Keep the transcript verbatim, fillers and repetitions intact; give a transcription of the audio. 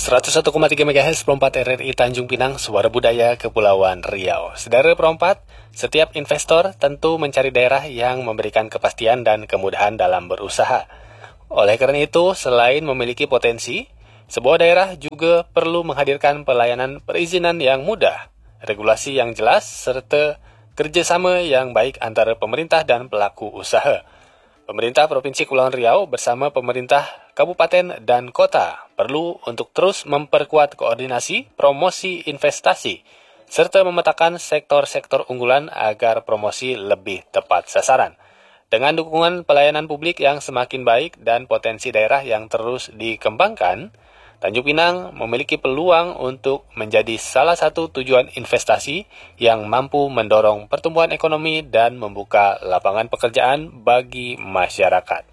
seratus satu koma tiga MHz Perompat R R I Tanjung Pinang, Suara Budaya Kepulauan Riau. Saudara Perompat, setiap investor tentu mencari daerah yang memberikan kepastian dan kemudahan dalam berusaha. Oleh karena itu, selain memiliki potensi, sebuah daerah juga perlu menghadirkan pelayanan perizinan yang mudah, regulasi yang jelas, serta kerjasama yang baik antara pemerintah dan pelaku usaha. Pemerintah Provinsi Kepulauan Riau bersama pemerintah kabupaten dan kota perlu untuk terus memperkuat koordinasi, promosi investasi, serta memetakan sektor-sektor unggulan agar promosi lebih tepat sasaran. Dengan dukungan pelayanan publik yang semakin baik dan potensi daerah yang terus dikembangkan, Tanjung Pinang memiliki peluang untuk menjadi salah satu tujuan investasi yang mampu mendorong pertumbuhan ekonomi dan membuka lapangan pekerjaan bagi masyarakat.